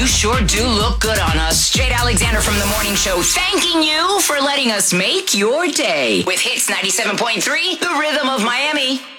You sure do look good on us. Jade Alexander from The Morning Show, thanking you for letting us make your day. With Hits 97.3, the rhythm of Miami.